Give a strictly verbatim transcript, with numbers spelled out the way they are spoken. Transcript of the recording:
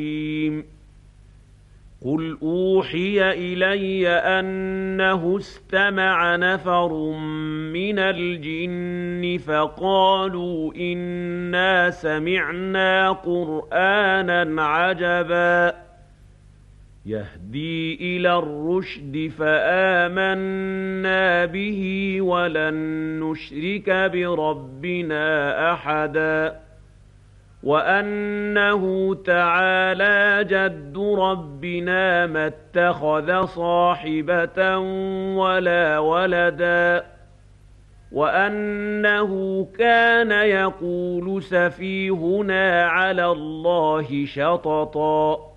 قُلْ أُوحِيَ إِلَيَّ أَنَّهُ اسْتَمَعَ نَفَرٌ مِّنَ الْجِنِّ فَقَالُوا إِنَّا سَمِعْنَا قُرْآنًا عَجَبًا يَهْدِي إِلَى الرُّشْدِ فَآمَنَّا بِهِ وَلَن نُّشْرِكَ بِرَبِّنَا أَحَدًا وَأَنَّهُ تَعَالَىٰ جَدُّ رَبِّنَا مَا اتَّخَذَ صَاحِبَةً وَلَا وَلَدًا وَأَنَّهُ كَانَ يَقُولُ سَفِيهُنَا عَلَى اللَّهِ شَطَطًا